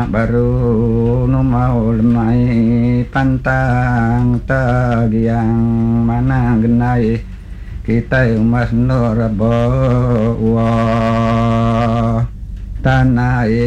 baru nu mau lemai pantang tagiang mana genai kita umas nur bo tanah